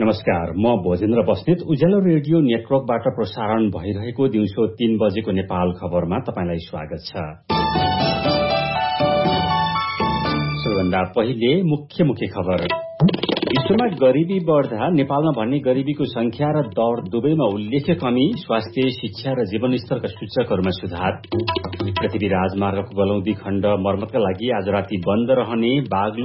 नमस्कार, म भोजेन्द्र बस्नेत उज्यालो रेडियो नेटवर्कबाट प्रसारण भइरहेको दिउँसो 3 बजेको नेपाल खबरमा तपाईंलाई स्वागत छ। सबैभन्दा पहिले मुख्य खबर। विश्वमा गरिबी बढ्दा नेपालमा भन्ने गरिबीको संख्या र दर दुवैमा उल्लेख्य कमी, स्वास्थ्य, शिक्षा र जीवनस्तरका सूचकहरूमा सुधार। पृथ्वी राजमार्गको गलौदी खण्ड मर्मतका लागि आज राति बन्द रहने, बागलुङ